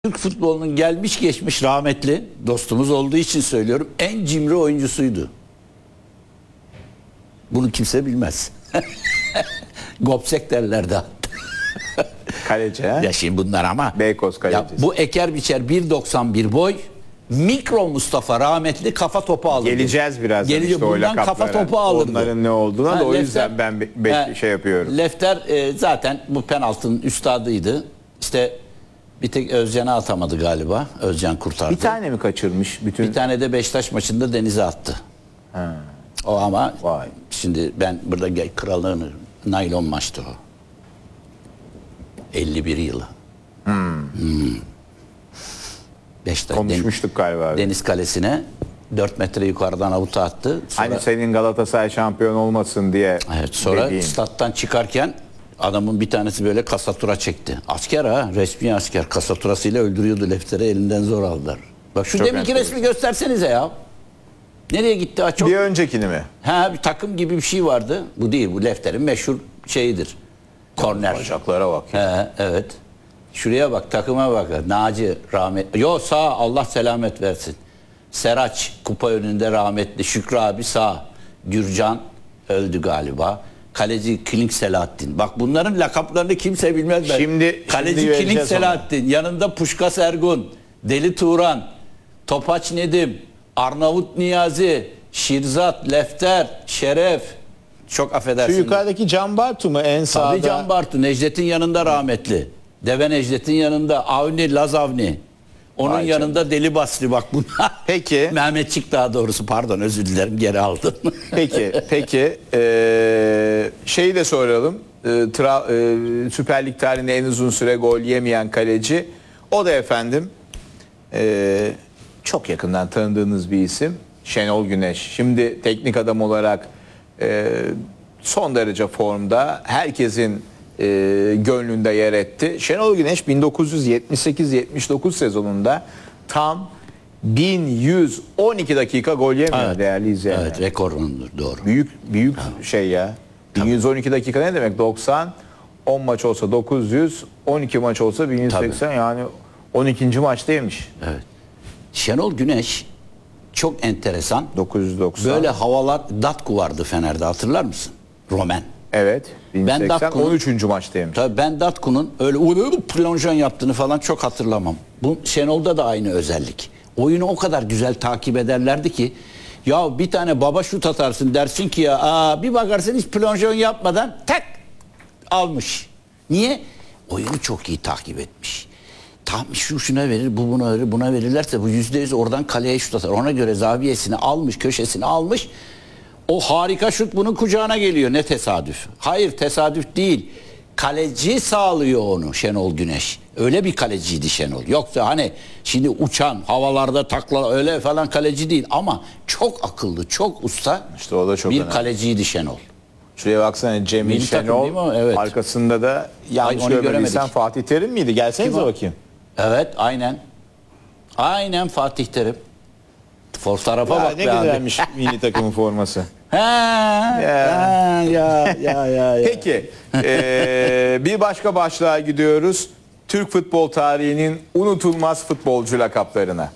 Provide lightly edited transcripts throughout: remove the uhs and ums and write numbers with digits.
Türk futbolunun gelmiş geçmiş rahmetli dostumuz olduğu için söylüyorum, en cimri oyuncusuydu. Bunu kimse bilmez. Gopsek derlerdi. Kaleci ha? Ya şimdi bunlar ama Beykoz kalecisi. bu eker biçer 1.91 boy, mikro Mustafa rahmetli kafa topu alırdı. Geleceğiz birazdan Geleceğiz. işte o Bundan kafa lakaplara. topu alırdı. Onların ne olduğuna da o yüzden ben şey yapıyorum. Lefter zaten bu penaltının üstadıydı. İşte bir tek Özcan'a atamadı galiba. Özcan kurtardı. Bir tane mi kaçırmış bütün? Bir tane de Beşiktaş maçında denize attı. Ha. O ama Vay. şimdi ben burada kralını naylon maçtı o. 51 yılı. Beşiktaş Konuşmuştuk galiba. Deniz Kalesi'ne 4 metre yukarıdan avuta attı. Sonra, Hani senin Galatasaray şampiyon olmasın diye. evet, sonra dediğin. stat'tan çıkarken adamın bir tanesi böyle kasatura çekti. Asker ha, resmi asker. Kasaturasıyla öldürüyordu Lefter'i, elinden zor aldılar. Bak şu Çok deminki resmi göstersenize ya. Nereye gitti? Çok... Bir öncekini mi? Ha, bir takım gibi bir şey vardı. Bu değil, bu Lefter'in meşhur şeyidir. Korner. Bacaklara bak. He, evet. Şuraya bak, takıma bak. Naci rahmetli. Yo, sağ, Allah selamet versin. Seraç kupa önünde rahmetli. Şükrü abi sağ. Gürcan öldü galiba. Kaleci Klink Selahattin. Bak bunların lakaplarını kimse bilmez. Kaleci şimdi Klink Selahattin. Yanında Puşkas Ergun, Deli Turan, Topaç Nedim, Arnavut Niyazi, Şirzat, Lefter, Şeref. Çok affedersin. Şu yukarıdaki Can Bartu mu en sağda? Tabii Can Bartu. Necdet'in yanında rahmetli. Deve Necdet'in yanında Avni, Laz Avni. Onun Vay yanında canım. Deli Basri, bak bunlar. Peki. Mehmetçik daha doğrusu, pardon, özür dilerim, geri aldım. Peki. Şeyi de soralım. Süper Lig tarihinde en uzun süre gol yemeyen kaleci. O da efendim çok yakından tanıdığınız bir isim. Şenol Güneş. Şimdi teknik adam olarak son derece formda. Herkesin gönlünde yer etti. Şenol Güneş 1978-79 sezonunda tam 1112 dakika gol yemiyor, Evet. değerli izleyenler. Evet, rekorundur, doğru. Büyük şey ya. 1112 dakika ne demek? 90, 10 maç olsa 900, 12 maç olsa 1180, yani 12. maçtaymış. Evet. Şenol Güneş çok enteresan. 990. Böyle havalar, Datku vardı Fener'de, hatırlar mısın? Roman. Evet. 1080, Datku'nun- 13. maçtaymış. Tabii ben Datku'nun öyle plonjon yaptığını falan çok hatırlamam. Bu Şenol'da da aynı özellik. Oyunu o kadar güzel takip ederlerdi ki, ya bir tane baba şut atarsın, dersin ki ya bir bakarsın hiç plonjon yapmadan tak almış. Niye? Oyunu çok iyi takip etmiş. Tam şuna verir, bu buna verir, buna verirlerse bu %100 oradan kaleye şut atar. Ona göre zaviyesini almış, köşesini almış. O harika şut bunun kucağına geliyor. Ne tesadüf. Hayır, tesadüf değil. Kaleci sağlıyor onu, Şenol Güneş. Öyle bir kaleciydi Şenol. Yoksa hani şimdi uçan, havalarda takla öyle falan kaleci değil. Ama çok akıllı, çok usta İşte o da çok bir önemli. kaleciydi Şenol. Şuraya baksana, Cemil Milli takım Şenol. değil mi? Evet. Arkasında da yanlış onu görmediysen göremedik. Fatih Terim miydi? Gelsenize Kim o? bakayım. Evet, aynen. Aynen Fatih Terim. Fotoğrafa Ya bak ne be abi. güzelmiş milli takımın forması. Ya. Peki, bir başka başlığa gidiyoruz. Türk futbol tarihinin unutulmaz futbolcu lakaplarına.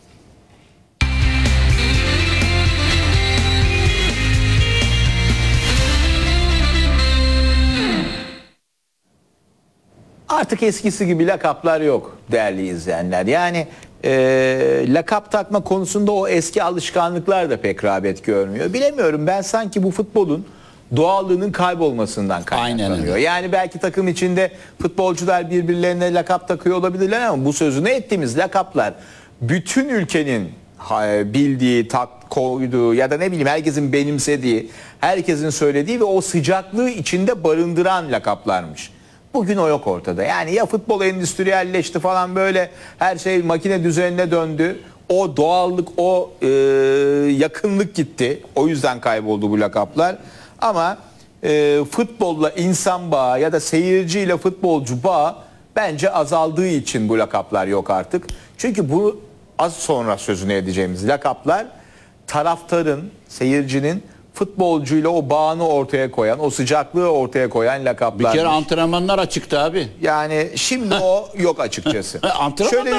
Artık eskisi gibi lakaplar yok değerli izleyenler. Yani lakap takma konusunda o eski alışkanlıklar da pek rağbet görmüyor. Bilemiyorum, ben sanki bu futbolun doğallığının kaybolmasından kaynaklanıyor. Aynen öyle. Yani belki takım içinde futbolcular birbirlerine lakap takıyor olabilirler ama bu sözünü ettiğimiz lakaplar bütün ülkenin bildiği, koyduğu ya da ne bileyim herkesin benimsediği, herkesin söylediği ve o sıcaklığı içinde barındıran lakaplarmış. Bugün o yok ortada. Yani ya futbol endüstriyelleşti falan, böyle her şey makine düzenine döndü. O doğallık, o yakınlık gitti. O yüzden kayboldu bu lakaplar. Ama futbolla insan bağı ya da seyirciyle futbolcu bağı bence azaldığı için bu lakaplar yok artık. Çünkü bu az sonra sözünü edeceğimiz lakaplar taraftarın, seyircinin futbolcuyla o bağını ortaya koyan, o sıcaklığı ortaya koyan Bir lakaplar. kere antrenmanlar açıktı abi. Yani şimdi o yok açıkçası. Antrenmanlar Şöyle